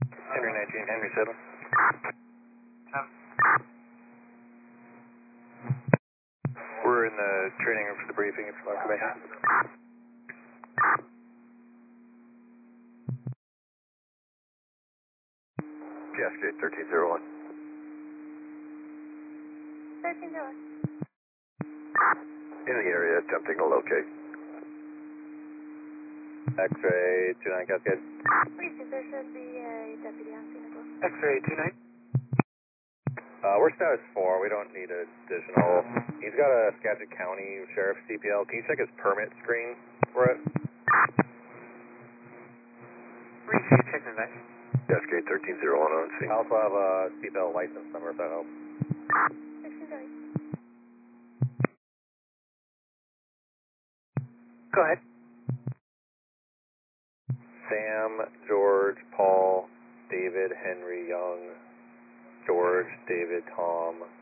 Henry 19, Henry 7. We're in the training room for the briefing information. Cascade 1301. 1301. In the area, attempting to locate. X-ray 29 Cascade. Please, there should be a deputy on scene as well. X-ray 29. We're status 4. We don't need additional. He's got a Skagit County Sheriff CPL. Can you check his permit screen for it? Check the night. Cascade 1301 on scene. I also have a seatbelt license number if that helps. 1630. Go ahead. Sam, George, Paul, David, Henry, Young, George, David, Tom,